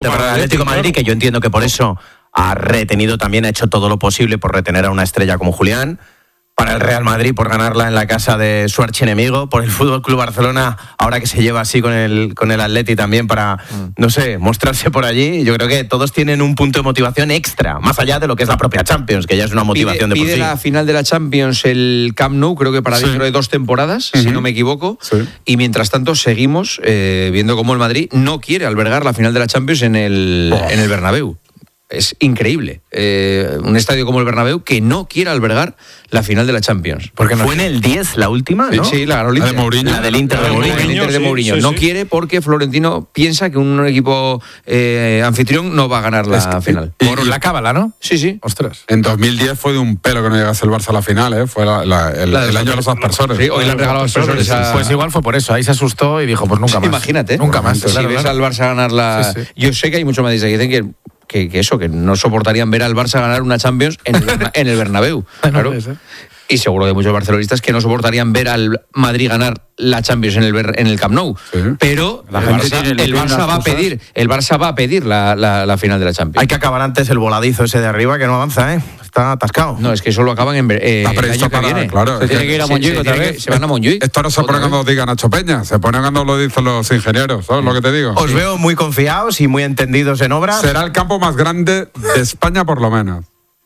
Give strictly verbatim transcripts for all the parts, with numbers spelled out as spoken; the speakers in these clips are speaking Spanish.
para el Atlético de Madrid, que yo entiendo que por eso ha retenido también, ha hecho todo lo posible por retener a una estrella como Julián. Para el Real Madrid, por ganarla en la casa de su archienemigo, por el F C Barcelona, ahora que se lleva así con el, con el Atleti también para, no sé, mostrarse por allí. Yo creo que todos tienen un punto de motivación extra, más allá de lo que es la propia Champions, que ya es una motivación pide, de por pide sí. la final de la Champions el Camp Nou, creo que para sí. dentro de dos temporadas, uh-huh. si no me equivoco, sí. y mientras tanto seguimos eh, viendo cómo el Madrid no quiere albergar la final de la Champions en el, oh. en el Bernabéu. Es increíble. Eh, un estadio como el Bernabéu que no quiere albergar la final de la Champions. Porque no fue en el diez la última, ¿no? Sí, la, la de Mourinho. La del Inter de Mourinho. El Inter de Mourinho. Sí, sí, no sí. quiere porque Florentino piensa que un equipo eh, anfitrión no va a ganar la es que, final. Y, Por la cábala, ¿no? Sí, sí. Ostras. En dos mil diez fue de un pelo que no llegase el Barça a la final, ¿eh? Fue la, la, el, la el año de los aspersores. Sí, hoy le han regalado los aspersores. A... Pues igual fue por eso. Ahí se asustó y dijo, pues nunca más. Imagínate. Nunca más. Si Claro, ves claro. al Barça ganar la... Sí, sí. Yo sé que hay muchos madridistas que dicen que... Que, que eso, que no soportarían ver al Barça ganar una Champions en el, en el Bernabéu. Claro. Y seguro que muchos barcelonistas que no soportarían ver al Madrid ganar la Champions en el, en el Camp Nou. Sí. Pero el Barça, el Barça va a pedir, el Barça va a pedir la, la, la final de la Champions. Hay que acabar antes el voladizo ese de arriba que no avanza, ¿eh? Está atascado. No, es que eso lo acaban en eh, el año que para, viene. Claro, se tiene que ir a Montjuic otra vez. Que, se van a Montjuic. Esto no se pone cuando diga Nacho Peña, se pone cuando lo dicen los ingenieros, ¿sabes sí. lo que te digo? Os sí. veo muy confiados y muy entendidos en obras. Será el campo más grande de España por lo menos.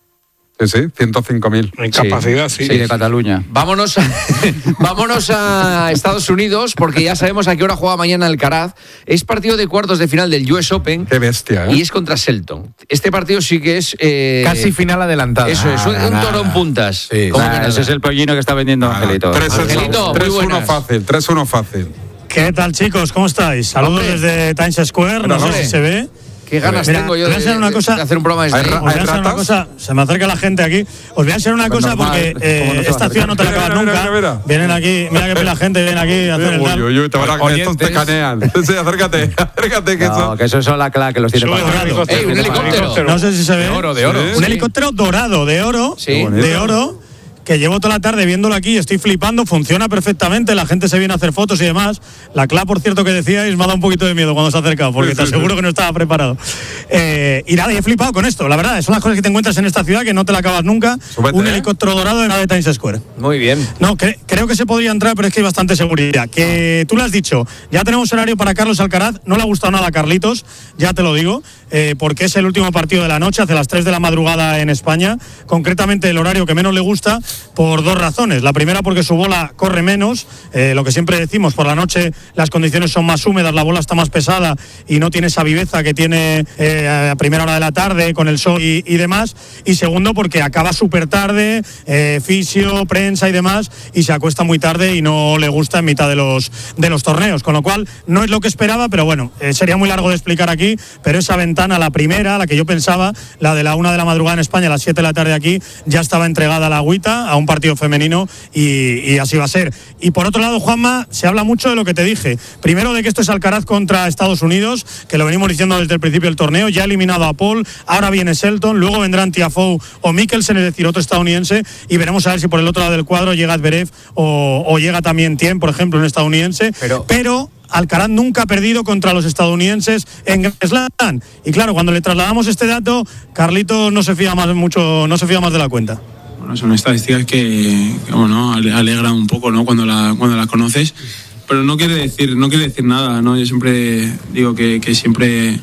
Sí, sí, ciento cinco mil. En capacidad, sí. Sí, sí de Cataluña. Vámonos a, vámonos a Estados Unidos, porque ya sabemos a qué hora juega mañana Alcaraz. Es partido de cuartos de final del U S Open. Qué bestia, ¿eh? Y es contra Shelton. Este partido sí que es... Eh, Casi final adelantada. Eso es, un, un toro en puntas. Sí, claro, ese es el pollino que está vendiendo ah, Angelito. Angelito, tres uno fácil, tres uno fácil. ¿Qué tal, chicos? ¿Cómo estáis? Saludos Hombre. desde Times Square, Pero no hombre. sé si se ve. Qué ganas Mira, tengo yo de, de, una cosa, de hacer un programa de este. Os voy a enseñar una cosa, se me acerca la gente aquí. Os voy a enseñar una cosa porque eh, no esta ciudad no te la acabas nunca. Mira, mira, mira. Vienen aquí, mira que pila gente, vienen aquí a hacer el tal. Uy, uy, te van a que estos te canean. Sí, acércate, acércate que no, eso. que eso son la clave que los tiene para. Ey, un helicóptero. No sé si se ve. De oro, de oro. Un helicóptero dorado, de oro, de oro. Que llevo toda la tarde viéndolo aquí, estoy flipando, funciona perfectamente, la gente se viene a hacer fotos y demás. La C L A, por cierto, que decíais, me ha dado un poquito de miedo cuando se ha acercado, porque sí, te aseguro sí. que no estaba preparado. Eh, y nada, y he flipado con esto, la verdad, son las cosas que te encuentras en esta ciudad que no te la acabas nunca. Súbete, un helicóptero ¿eh? dorado en la de Times Square. Muy bien. No, cre- creo que se podría entrar, pero es que hay bastante seguridad. Que tú lo has dicho, ya tenemos horario para Carlos Alcaraz, no le ha gustado nada a Carlitos, ya te lo digo, eh, porque es el último partido de la noche, hace las tres de la madrugada en España, concretamente el horario que menos le gusta, por dos razones. La primera porque su bola corre menos, eh, lo que siempre decimos, por la noche las condiciones son más húmedas, la bola está más pesada y no tiene esa viveza que tiene eh, a primera hora de la tarde con el sol y, y demás. Y segundo porque acaba súper tarde, eh, fisio, prensa y demás, y se acuesta muy tarde y no le gusta en mitad de los, de los torneos, con lo cual no es lo que esperaba, pero bueno, eh, sería muy largo de explicar aquí, pero esa ventana, la primera, la que yo pensaba, la de la una de la madrugada en España, a las siete de la tarde aquí, ya estaba entregada a la agüita, a un partido femenino. Y, y así va a ser. Y por otro lado, Juanma, se habla mucho de lo que te dije. Primero de que esto es Alcaraz contra Estados Unidos, que lo venimos diciendo desde el principio del torneo, ya ha eliminado a Paul, ahora viene Shelton, luego vendrán Tiafoe o Mikkelsen, es decir, otro estadounidense, y veremos a ver si por el otro lado del cuadro llega Zverev o, o llega también Thiem, por ejemplo, un estadounidense. Pero, pero Alcaraz nunca ha perdido contra los estadounidenses en Grand Slam. Y claro, cuando le trasladamos este dato, Carlitos no se fía más mucho, no se fía más de la cuenta. Bueno, son estadísticas que, que bueno, alegran un poco, ¿no? Cuando la cuando la conoces, pero no quiere decir no quiere decir nada, ¿no? Yo siempre digo que, que siempre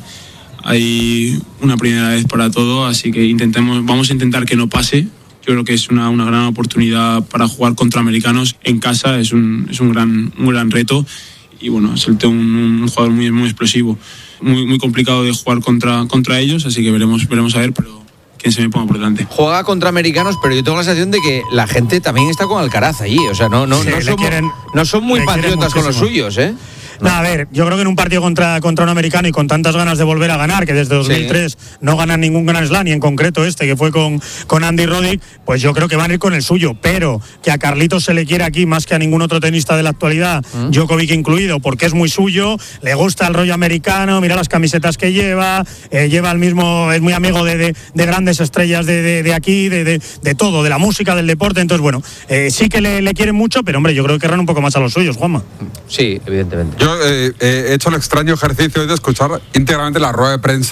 hay una primera vez para todo, así que intentemos vamos a intentar que no pase. Yo creo que es una, una gran oportunidad para jugar contra americanos en casa, es un es un gran un gran reto y bueno, es un, un jugador muy muy explosivo, muy muy complicado de jugar contra contra ellos, así que veremos veremos a ver, pero quién se me ponga por delante. Juega contra americanos, pero yo tengo la sensación de que la gente también está con Alcaraz allí. O sea, no, no, sí, no, somos, quieren, no son muy patriotas con los suyos, ¿eh? No, a ver, yo creo que en un partido contra, contra un americano y con tantas ganas de volver a ganar, que desde dos mil tres sí. no ganan ningún Grand Slam, y en concreto este que fue con, con Andy Roddick, pues yo creo que van a ir con el suyo, pero que a Carlitos se le quiere aquí más que a ningún otro tenista de la actualidad, ¿Mm? Djokovic incluido, porque es muy suyo, le gusta el rollo americano, mira las camisetas que lleva, eh, lleva el mismo, es muy amigo de, de, de grandes estrellas de, de, de aquí, de, de, de todo, de la música, del deporte, entonces bueno, eh, sí que le, le quieren mucho, pero hombre, yo creo que querrán un poco más a los suyos, Juanma. Sí, evidentemente. Yo eh, he hecho el extraño ejercicio de escuchar íntegramente la rueda de prensa